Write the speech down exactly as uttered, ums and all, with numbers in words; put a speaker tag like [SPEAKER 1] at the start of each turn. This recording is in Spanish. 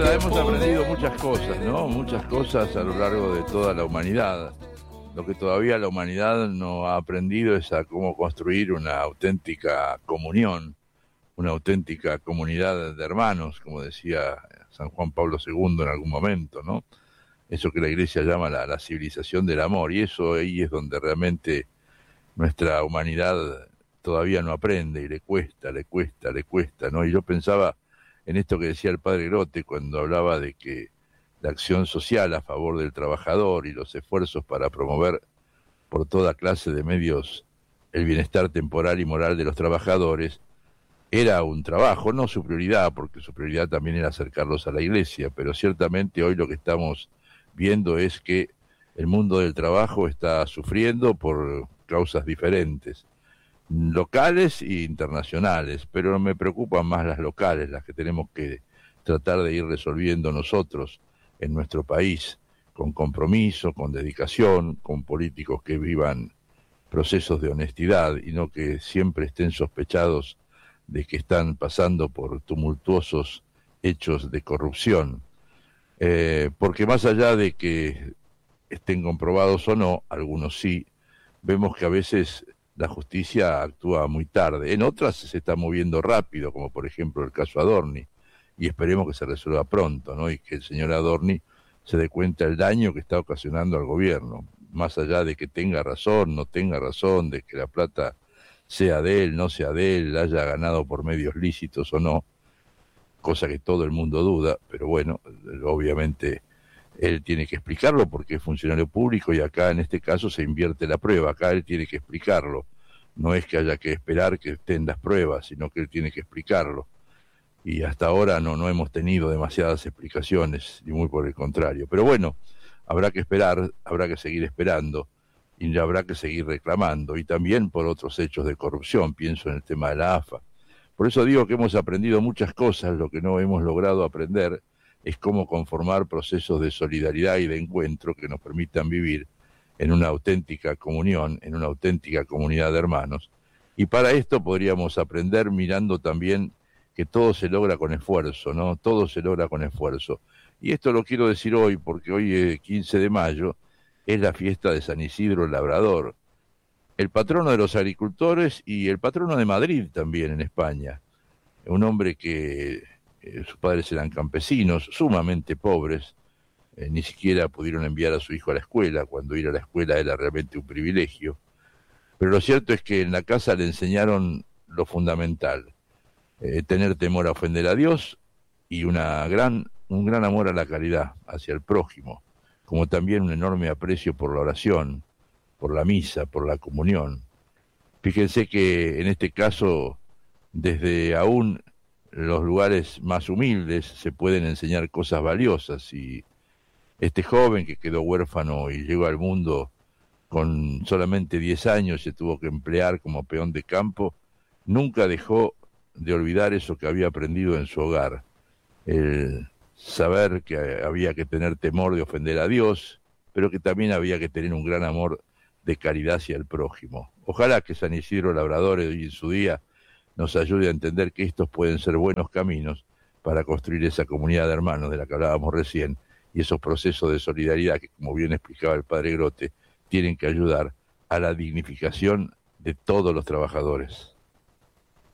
[SPEAKER 1] nada, hemos aprendido muchas cosas, ¿no? Muchas cosas a lo largo de toda la humanidad. Lo que todavía la humanidad no ha aprendido es a cómo construir una auténtica comunión, una auténtica comunidad de hermanos, como decía San Juan Pablo segundo en algún momento, ¿no? Eso que la Iglesia llama la, la civilización del amor, y eso ahí es donde realmente nuestra humanidad todavía no aprende, y le cuesta, le cuesta, le cuesta, ¿no? Y yo pensaba en esto que decía el padre Grote cuando hablaba de que la acción social a favor del trabajador y los esfuerzos para promover por toda clase de medios el bienestar temporal y moral de los trabajadores era un trabajo, no su prioridad, porque su prioridad también era acercarlos a la Iglesia, pero ciertamente hoy lo que estamos viendo es que el mundo del trabajo está sufriendo por causas diferentes, locales e internacionales, pero me preocupan más las locales, las que tenemos que tratar de ir resolviendo nosotros en nuestro país, con compromiso, con dedicación, con políticos que vivan procesos de honestidad y no que siempre estén sospechados de que están pasando por tumultuosos hechos de corrupción. Eh, porque más allá de que estén comprobados o no, algunos sí, vemos que a veces la justicia actúa muy tarde. En otras se está moviendo rápido, como por ejemplo el caso Adorni, y esperemos que se resuelva pronto, ¿no? Y que el señor Adorni se dé cuenta del daño que está ocasionando al gobierno, más allá de que tenga razón, no tenga razón, de que la plata sea de él, no sea de él, haya ganado por medios lícitos o no, cosa que todo el mundo duda, pero bueno, obviamente él tiene que explicarlo porque es funcionario público y acá en este caso se invierte la prueba, acá él tiene que explicarlo, no es que haya que esperar que estén las pruebas, sino que él tiene que explicarlo. Y hasta ahora no, no hemos tenido demasiadas explicaciones, y muy por el contrario. Pero bueno, habrá que esperar, habrá que seguir esperando, y habrá que seguir reclamando, y también por otros hechos de corrupción, pienso en el tema de la A F A. Por eso digo que hemos aprendido muchas cosas, lo que no hemos logrado aprender es cómo conformar procesos de solidaridad y de encuentro que nos permitan vivir en una auténtica comunión, en una auténtica comunidad de hermanos. Y para esto podríamos aprender mirando también que todo se logra con esfuerzo, ¿no? Todo se logra con esfuerzo. Y esto lo quiero decir hoy porque hoy es quince de mayo, es la fiesta de San Isidro el Labrador, el patrono de los agricultores y el patrono de Madrid también en España. Un hombre que eh, sus padres eran campesinos, sumamente pobres, eh, ni siquiera pudieron enviar a su hijo a la escuela, cuando ir a la escuela era realmente un privilegio. Pero lo cierto es que en la casa le enseñaron lo fundamental, eh, tener temor a ofender a Dios y una gran, un gran amor a la caridad hacia el prójimo, como también un enorme aprecio por la oración, por la misa, por la comunión. Fíjense que en este caso, desde aún los lugares más humildes se pueden enseñar cosas valiosas, y este joven que quedó huérfano y llegó al mundo con solamente diez años, se tuvo que emplear como peón de campo, nunca dejó de olvidar eso que había aprendido en su hogar, el saber que había que tener temor de ofender a Dios, pero que también había que tener un gran amor de caridad hacia el prójimo. Ojalá que San Isidro Labrador hoy en su día nos ayude a entender que estos pueden ser buenos caminos para construir esa comunidad de hermanos de la que hablábamos recién, y esos procesos de solidaridad que, como bien explicaba el padre Grote, tienen que ayudar a la dignificación de todos los trabajadores.